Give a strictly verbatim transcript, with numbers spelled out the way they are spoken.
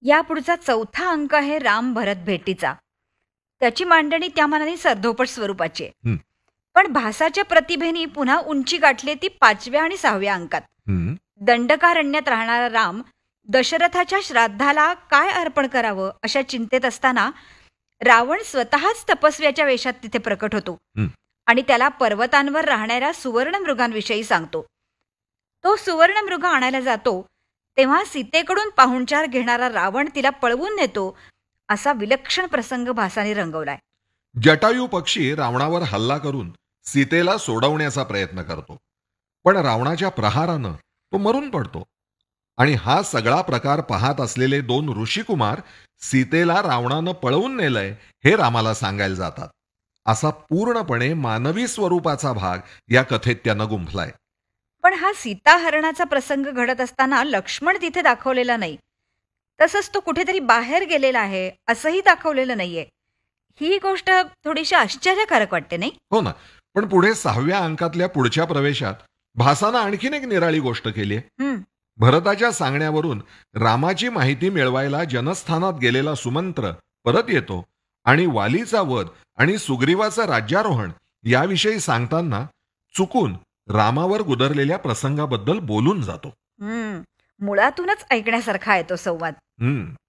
यापुढचा चौथा अंक आहे राम भरत भेटीचा. त्याची मांडणी त्या मानाने सरधोपट स्वरूपाची आहे. हं. पण भासाच्या प्रतिभेनी पुन्हा उंची गाठली ती पाचव्या आणि सहाव्या अंकात. हं. दंडकारण्यात राहणारा राम दशरथाच्या श्राद्धाला काय अर्पण करावं अशा चिंतेत असताना रावण स्वतःच तपस्व्याच्या वेशात तिथे प्रकट होतो हं. आणि त्याला पर्वतांवर राहणाऱ्या सुवर्णमृगांविषयी सांगतो. तो सुवर्णमृग आणायला जातो तेव्हा सीतेकडून पाहुणचार घेणारा रावण तिला पळवून नेतो असा विलक्षण प्रसंग भासाने रंगवलाय. जटायू पक्षी रावणावर हल्ला करून सीतेला सोडवण्याचा प्रयत्न करतो, पण रावणाच्या प्रहारानं तो मरून पडतो. आणि हा सगळा प्रकार पाहत असलेले दोन ऋषिकुमार सीतेला रावणानं पळवून नेलंय हे रामाला सांगायला जातात. असा पूर्णपणे मानवी स्वरूपाचा भाग या कथेत त्यानं गुंफलाय. पण हा सीताहरणाचा प्रसंग घडत असताना लक्ष्मण तिथे दाखवलेला नाही. तसंच तो कुठेतरी बाहेर गेलेला आहे असंही दाखवलेलं नाहीये. ही गोष्ट थोडीशी आश्चर्यकारक वाटते नाही? हो ना. पण पुढे सहाव्या अंकातल्या पुढच्या प्रवेशात भासानं आणखीन एक निराळी गोष्ट केली आहे. हं. भरताच्या सांगण्यावरून रामाची माहिती मिळवायला जनस्थानात गेलेला सुमंत्र परत येतो आणि वालीचा वध आणि सुग्रीवाचं राज्यारोहण याविषयी सांगताना चुकून रामावर गुदरलेल्या प्रसंगाबद्दल बोलून जातो. हं. मुळातूनच ऐकण्यासारखा आहे तो संवाद. हम्म